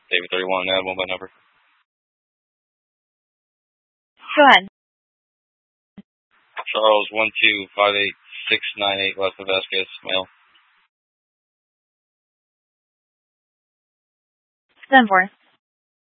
David 31, add one by number. Go ahead. Charles 1258698 west of Vasquez, male. 7-4.